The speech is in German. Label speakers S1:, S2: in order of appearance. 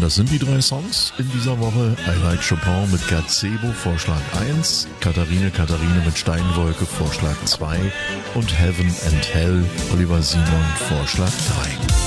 S1: das sind die 3 Songs in dieser Woche. I Like Chopin mit Gazebo, Vorschlag 1, Katharine mit Steinwolke, Vorschlag 2 und Heaven and Hell, Oliver Simon, Vorschlag 3.